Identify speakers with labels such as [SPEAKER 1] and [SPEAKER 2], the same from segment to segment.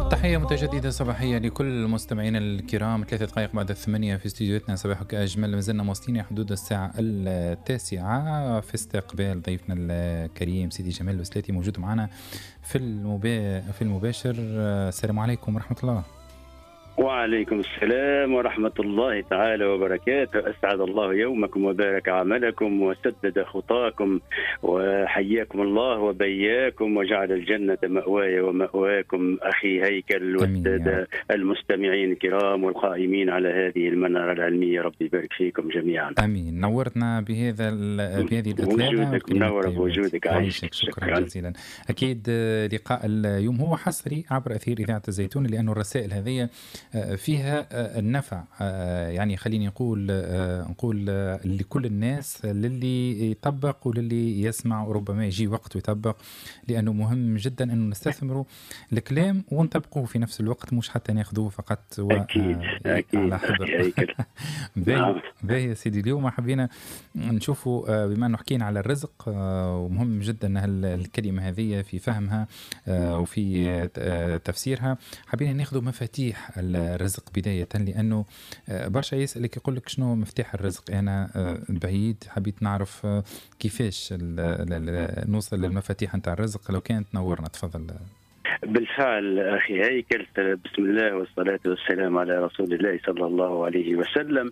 [SPEAKER 1] تحية متجددة صباحية لكل مستمعينا الكرام. 3 دقائق بعد 8 في استديوهاتنا. صباحك أجمل. ما زلنا مواصلين حدود الساعة 9 في استقبال ضيفنا الكريم سيدي جمال الوسلاتي، موجود معنا في المباشر. السلام عليكم ورحمة الله.
[SPEAKER 2] وعليكم السلام ورحمة الله تعالى وبركاته. أسعد الله يومكم وبارك عملكم وسدد خطاكم، وحياكم الله وبياكم وجعل الجنة مأواي ومأواكم أخي هيكل والسادة المستمعين الكرام والقائمين على هذه المنارة العلمية. ربي يبارك فيكم جميعا.
[SPEAKER 1] أمين. نورتنا بهذه الإطلالة.
[SPEAKER 2] منور بوجودك.
[SPEAKER 1] عايشك. شكرا جزيلا. أكيد لقاء اليوم هو حصري عبر أثير إذاعة الزيتون، لأن الرسائل هذه فيها النفع، يعني خليني نقول لكل الناس، للي يطبق وللي يسمع، وربما يجي وقت ويطبق، لأنه مهم جدا أنه نستثمروا الكلام ونطبقوه في نفس الوقت، مش حتى ناخذوه فقط
[SPEAKER 2] أكيد
[SPEAKER 1] على حبر. باهي يا سيدي. اليوم حبينا نشوفوا، بما أنه حكينا على الرزق، ومهم جدا الكلمة هذه في فهمها وفي تفسيرها، حبينا ناخذوا مفاتيح الرزق بداية، لأنه برشا يسألك يقول لك شنو مفتاح الرزق. أنا بعيد حبيت نعرف كيفاش نوصل للمفاتيح نتاع الرزق. لو كانت نورنا تفضل.
[SPEAKER 2] بالفعل أخي هيكل، بسم الله والصلاة والسلام على رسول الله صلى الله عليه وسلم.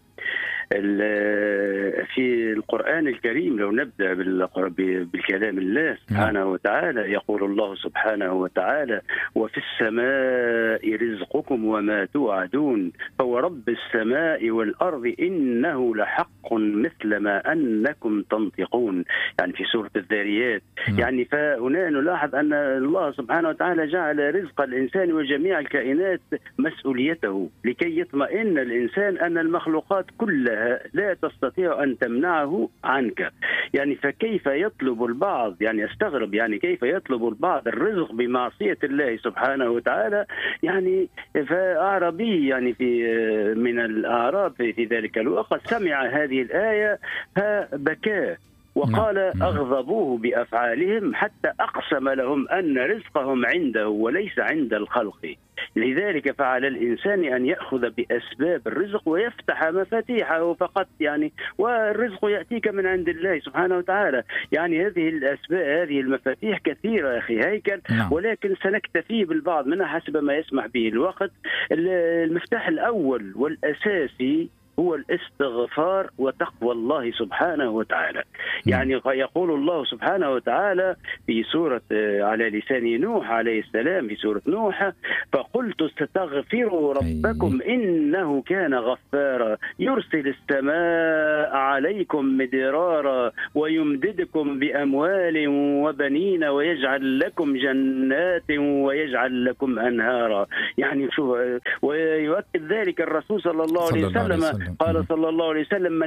[SPEAKER 2] في القرآن الكريم لو نبدأ بالكلام الله سبحانه وتعالى، يقول الله سبحانه وتعالى: وفي السماء رزقكم وما توعدون فورب السماء والأرض إنه لحق مثل ما أنكم تنطقون. يعني في سورة الذاريات. يعني فهنا نلاحظ أن الله سبحانه وتعالى جعل رزق الإنسان وجميع الكائنات مسؤوليته، لكي يطمئن الإنسان أن المخلوقات كلها لا تستطيع أن تمنعه عنك. يعني فكيف يطلب البعض، يعني استغرب، يعني كيف يطلب البعض الرزق بمعصية الله سبحانه وتعالى. يعني فأعربي يعني من الأعراب في ذلك الوقت سمع هذه الآية فبكى وقال: أغضبوه بأفعالهم حتى أقسم لهم أن رزقهم عنده وليس عند الخلق. لذلك فعلى الإنسان أن يأخذ بأسباب الرزق ويفتح مفاتيحه فقط، يعني والرزق يأتيك من عند الله سبحانه وتعالى. يعني هذه الأسباب، هذه المفاتيح كثيرة أخي هيكل، ولكن سنكتفي بالبعض منها حسب ما يسمح به الوقت. المفتاح الأول والأساسي هو الاستغفار وتقوى الله سبحانه وتعالى. يعني يقول الله سبحانه وتعالى في سورة على لسان نوح عليه السلام، في سورة نوح: فقلت استغفروا ربكم إنه كان غفارا يرسل السماء عليكم مدرارا ويمددكم بأموال وبنين ويجعل لكم جنات ويجعل لكم أنهارا. يعني شو، ويؤكد ذلك الرسول صلى الله عليه وسلم. قال صلى الله عليه وسلم: من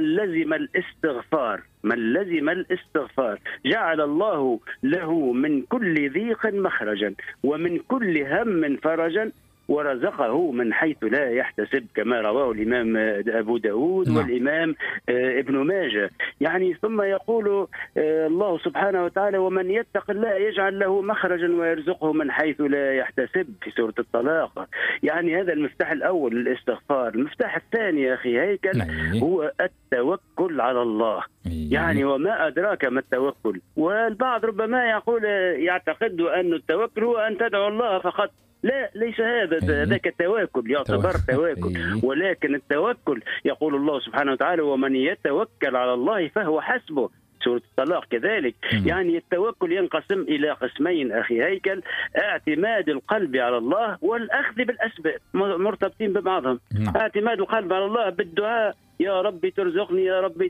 [SPEAKER 2] لزم الاستغفار جعل الله له من كل ضيق مخرجا ومن كل هم فرجا ورزقه من حيث لا يحتسب، كما رواه الإمام أبو داود والإمام ابن ماجه. يعني ثم يقول الله سبحانه وتعالى: ومن يتق الله يجعل له مخرجا ويرزقه من حيث لا يحتسب، في سورة الطلاق. يعني هذا المفتاح الأول للاستغفار. المفتاح الثاني يا أخي هيكل هو التوكل على الله. يعني وما أدراك ما التوكل. والبعض ربما يعتقد أن التوكل هو أن تدعو الله فقط. لا، ليس هذا. ذاك التوكل يعتبر توكل، ولكن التوكل يقول الله سبحانه وتعالى: ومن يتوكل على الله فهو حسبه، سورة الطلاق كذلك. يعني التوكل ينقسم إلى قسمين أخي هيكل: اعتماد القلب على الله والأخذ بالأسباب، مرتبطين ببعضهم. اعتماد القلب على الله بالدعاء: يا ربي ترزقني، يا ربي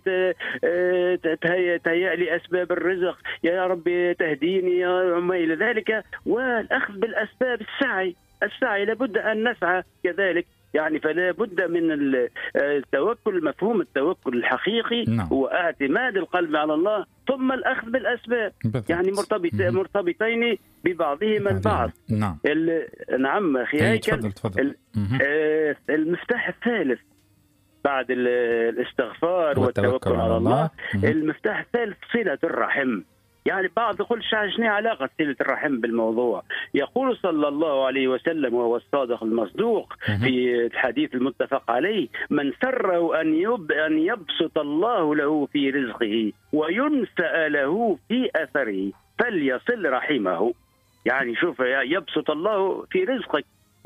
[SPEAKER 2] تهيأ لي أسباب الرزق، يا ربي تهديني، وما إلى ذلك. والأخذ بالأسباب السعي لابد أن نسعى كذلك. يعني فلا بد من التوكل. مفهوم التوكل الحقيقي هو اعتماد القلب على الله ثم الأخذ بالأسباب. يعني مرتبطين ببعضهما البعض. نعم أخي هيكل. المفتاح الثالث بعد الاستغفار والتوكل على الله، المفتاح الثالث صلة الرحم. يعني بعض يقول شنو علاقة صلة الرحم بالموضوع؟ يقول صلى الله عليه وسلم وهو الصادق المصدوق في الحديث المتفق عليه: من سره أن يبسط الله له في رزقه وينسأ له في أثره فليصل رحمه. يعني شوف، يبسط الله في رزقك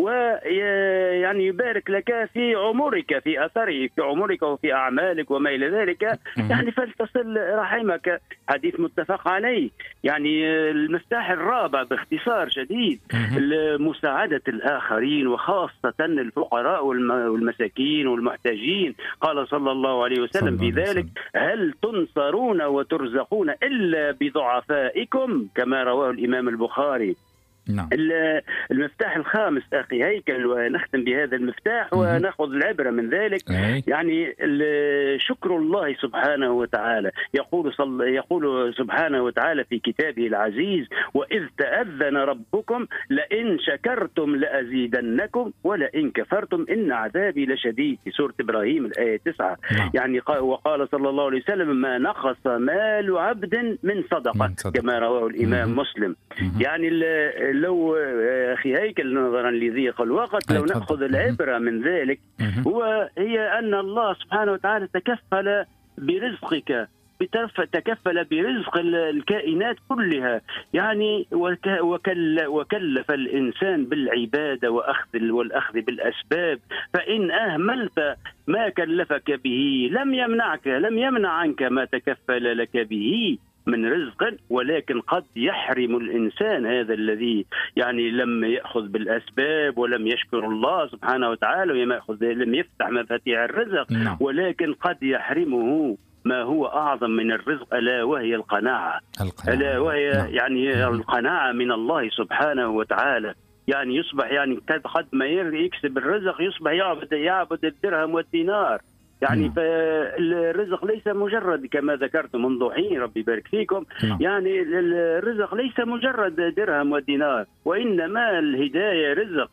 [SPEAKER 2] ويعني يبارك لك في عمرك، في أثره، في عمرك وفي أعمالك وما إلى ذلك، يعني فلتصل رحمك. حديث متفق عليه. يعني المفتاح الرابع باختصار شديد مساعدة الآخرين وخاصة الفقراء والمساكين والمحتاجين. قال صلى الله عليه وسلم في ذلك: هل تنصرون وترزقون إلا بضعفائكم، كما رواه الإمام البخاري.
[SPEAKER 1] نعم.
[SPEAKER 2] المفتاح الخامس أخي هيكل، ونختم بهذا المفتاح ونأخذ العبرة من ذلك. يعني شكر الله سبحانه وتعالى. يقول سبحانه وتعالى في كتابه العزيز: وإذ تأذن ربكم لئن شكرتم لأزيدنكم ولئن كفرتم إن عذابي لشديد، في سورة إبراهيم الآية 9. يعني وقال صلى الله عليه وسلم: ما نقص مال عبد من صدقة، كما رواه الإمام مسلم. يعني لو أخي هيكل نظرا لضيق الوقت لو نأخذ العبرة من ذلك، هي أن الله سبحانه وتعالى تكفل برزقك، تكفل برزق الكائنات كلها. يعني وكلف الإنسان بالعبادة والأخذ بالأسباب، فإن أهملت ما كلفك به لم يمنع عنك ما تكفل لك به من رزق، ولكن قد يحرم الإنسان هذا الذي يعني لم يأخذ بالأسباب ولم يشكر الله سبحانه وتعالى لم يفتح مفاتيح الرزق، ولكن قد يحرمه ما هو أعظم من الرزق، ألا وهي القناعة. ألا وهي يعني القناعة من الله سبحانه وتعالى. يعني يصبح يعني قد ما يكسب الرزق يصبح يعبد الدرهم والدينار. يعني فالرزق ليس مجرد كما ذكرت منذ حين، ربي يبارك فيكم، يعني الرزق ليس مجرد درهم ودينار، وإنما الهداية رزق،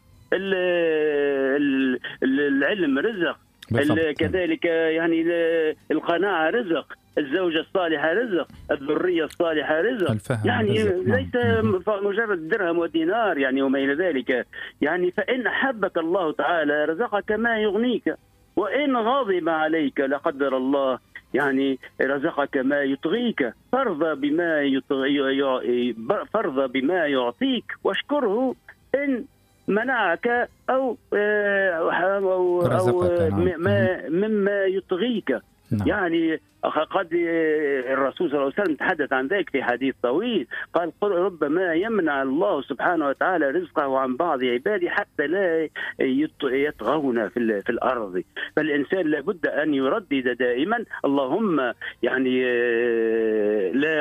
[SPEAKER 2] العلم رزق، كذلك يعني القناعة رزق، الزوجة الصالحة رزق، الذرية الصالحة رزق، يعني ليس مجرد درهم ودينار يعني وما إلى ذلك. يعني فإن أحبك الله تعالى رزقك ما يغنيك، وإن غضب عليك لا قدر الله يعني رزقك ما يطغيك. فارضى بما يعطيك واشكره إن منعك أو مما يطغيك. يعني قد الرسول صلى الله عليه وسلم تحدث عن ذلك في حديث طويل، قال: ربما يمنع الله سبحانه وتعالى رزقه عن بعض عباده حتى لا يطغون في الأرض. فالإنسان لابد أن يردد دائما: اللهم يعني لا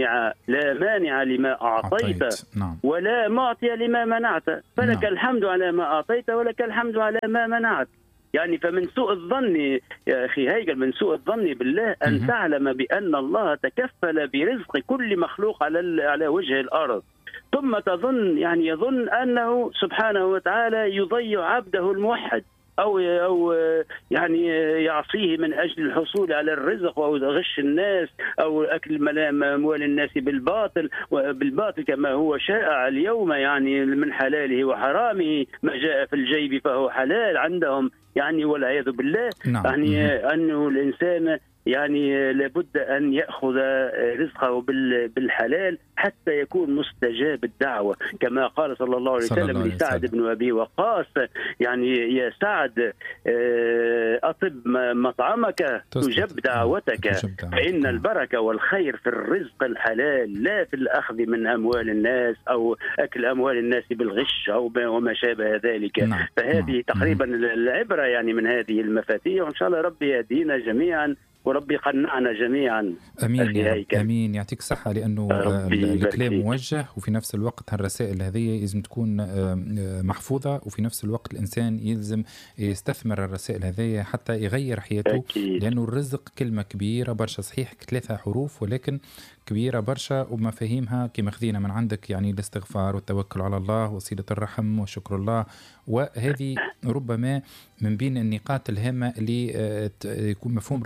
[SPEAKER 2] مانع لما أعطيت ولا معطي لما منعت، فلك الحمد على ما أعطيت ولك الحمد على ما منعت. يعني فمن سوء الظن يا أخي هيكل، من سوء الظن بالله أن تعلم بأن الله تكفل برزق كل مخلوق على وجه الأرض، ثم يظن أنه سبحانه وتعالى يضيع عبده الموحد أو يعني يعصيه من أجل الحصول على الرزق أو غش الناس أو أكل أموال الناس بالباطل كما هو شائع اليوم، يعني من حلاله وحرامه، ما جاء في الجيب فهو حلال عندهم يعني والعياذ بالله. يعني أنه الإنسان يعني لابد أن يأخذ رزقه بالحلال حتى يكون مستجاب الدعوة، كما قال صلى الله عليه وسلم لسعد بن أبي وقاص: يعني يا سعد أطب مطعمك تجب دعوتك، فإن البركة والخير في الرزق الحلال لا في الأخذ من أموال الناس أو أكل أموال الناس بالغش أو وما شابه ذلك. فهذه تقريبا العبرة يعني من هذه المفاتيح، وإن شاء الله ربي يهدينا جميعا وربي قنعنا جميعا.
[SPEAKER 1] امين امين، يعطيك الصحه، لانه الكلام موجه وفي نفس الوقت هالرسائل هذه لازم تكون محفوظه، وفي نفس الوقت الانسان يلزم يستثمر الرسائل هذه حتى يغير حياته، لانه الرزق كلمه كبيره برشا، صحيح 3 حروف ولكن كبيره برشا ومفاهيمها كما خذينا من عندك، يعني الاستغفار والتوكل على الله وصلة الرحم وشكر الله، وهذه ربما من بين النقاط الهامه اللي يكون مفهوم الرزق يكون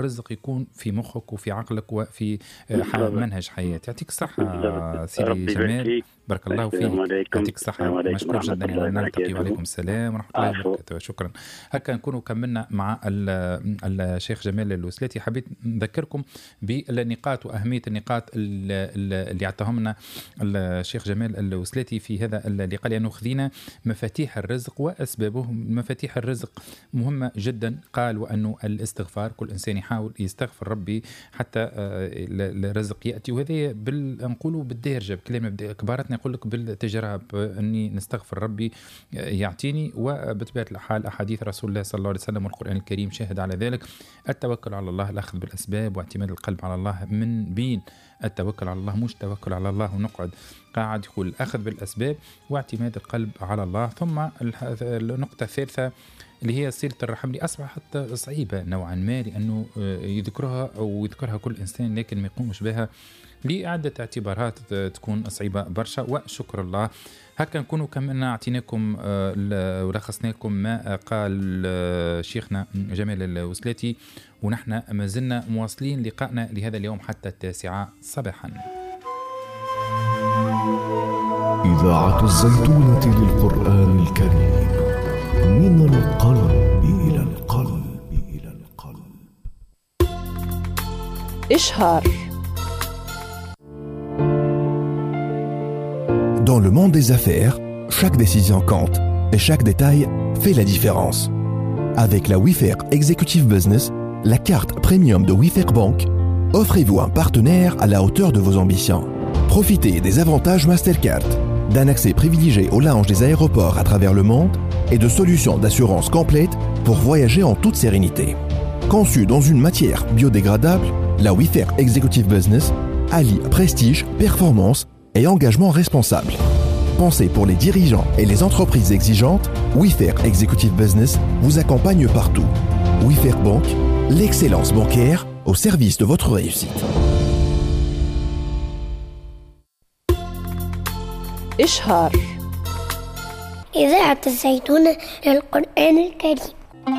[SPEAKER 1] تكون في مخك وفي عقلك وفي منهج حياة. يعطيك الصحة سيدي جمال، بارك الله فيك، يعطيك الصحة، مشكور جدا أن نلتقي. وعليكم السلام ورحمة الله وبركاته. شكرا. هكا نكونوا كملنا مع الشيخ جمال الوسلاتي. حبيت نذكركم بالنقاط وأهمية النقاط اللي عطاهم لنا الشيخ جمال الوسلاتي في هذا اللقاء، لأنه خذينا مفاتيح الرزق وأسبابه. مفاتيح الرزق مهمة جدا، قال وأنه الاستغفار، كل إنسان يحاول يستغفر ربي حتى الرزق يأتي. وهذا نقولوا بالدارجة، بكلام كبارتنا يقول لك بالتجربة، أني نستغفر ربي يعطيني. وبطبيعة الحال أحاديث رسول الله صلى الله عليه وسلم والقرآن الكريم شاهد على ذلك. التوكل على الله، الأخذ بالأسباب واعتماد القلب على الله من بين التوكل على الله، مش توكل على الله ونقعد قاعد. يقول الأخذ بالأسباب واعتماد القلب على الله. ثم النقطة الثالثة اللي هي صلة الرحم، اللي أصبحت صعيبة نوعا ما، لأنه يذكرها أو يذكرها كل إنسان لكن ما يقومش بها لعدة اعتبارات تكون صعيبة برشا. وشكر الله. هكا نكونوا كملنا اعطيناكم ولخصنا لكم ما قال شيخنا جمال الوسلاتي، ونحن ما زلنا مواصلين لقائنا لهذا اليوم حتى 9 صباحا.
[SPEAKER 3] إذاعة الزيتونة للقرآن الكريم، من القلب إلى القلب إلى القلب.
[SPEAKER 4] إشهار.
[SPEAKER 5] Dans le monde des affaires, chaque décision compte et chaque détail fait la différence. Avec la Wayfair Executive Business, la carte premium de Wayfair Bank, offrez-vous un partenaire à la hauteur de vos ambitions. Profitez des avantages Mastercard, d'un accès privilégié au lounge des aéroports à travers le monde et de solutions d'assurance complètes pour voyager en toute sérénité. Conçue dans une matière biodégradable, la Wayfair Executive Business allie prestige, performance et engagement responsable. Pensez pour les dirigeants et les entreprises exigeantes, Wayfair Executive Business vous accompagne partout. Wayfair Bank, l'excellence bancaire au service de votre réussite.
[SPEAKER 4] إشهار.
[SPEAKER 6] إذاعة الزيتونة للقرآن الكريم.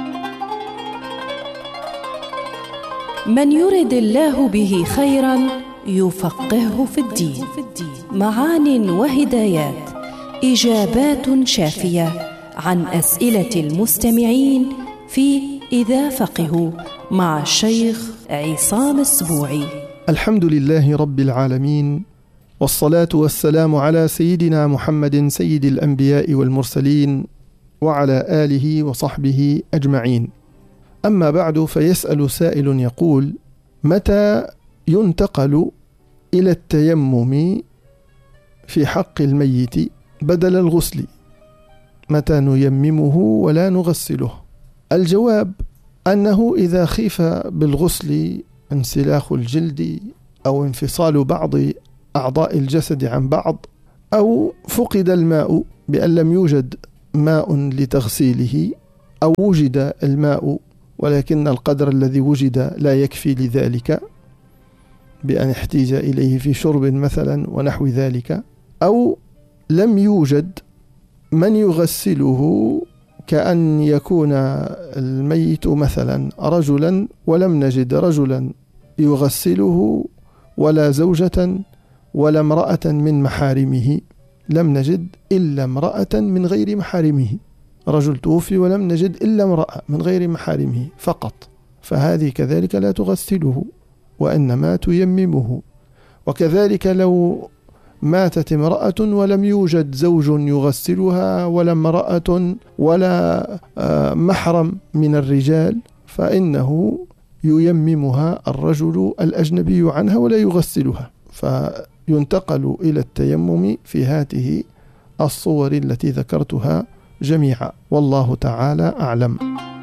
[SPEAKER 4] من يرد الله به خيرا يفقهه في الدين. معان وهدايات، إجابات شافية عن أسئلة المستمعين في إذا فقهوا مع الشيخ عصام السبوعي.
[SPEAKER 7] الحمد لله رب العالمين، والصلاة والسلام على سيدنا محمد سيد الأنبياء والمرسلين وعلى آله وصحبه أجمعين. أما بعد، فيسأل سائل يقول: متى ينتقل إلى التيمم في حق الميت بدل الغسل؟ متى نيممه ولا نغسله؟ الجواب أنه إذا خيف بالغسل انسلاخ الجلد أو انفصال بعض أعضاء الجسد عن بعض، أو فقد الماء بأن لم يوجد ماء لتغسيله، أو وجد الماء ولكن القدر الذي وجد لا يكفي لذلك بأن احتاج إليه في شرب مثلا ونحو ذلك، أو لم يوجد من يغسله، كأن يكون الميت مثلا رجلا ولم نجد رجلا يغسله ولا زوجة ولا امرأة من محارمه، لم نجد إلا امرأة من غير محارمه، رجل توفي ولم نجد إلا امرأة من غير محارمه فقط، فهذه كذلك لا تغسله وإنما تيممه. وكذلك لو ماتت امرأة ولم يوجد زوج يغسلها ولا امرأة ولا محرم من الرجال، فإنه ييممها الرجل الأجنبي عنها ولا يغسلها، فينتقل إلى التيمم في هذه الصور التي ذكرتها جميعا، والله تعالى أعلم.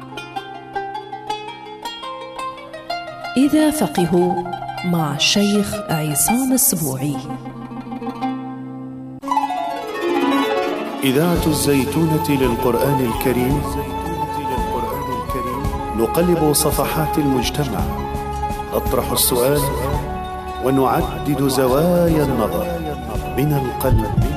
[SPEAKER 4] إذا فقهوا مع الشيخ عصام السبوعي.
[SPEAKER 3] إذاعة الزيتونة للقرآن الكريم، نقلب صفحات المجتمع، نطرح السؤال ونعدد زوايا النظر من القلب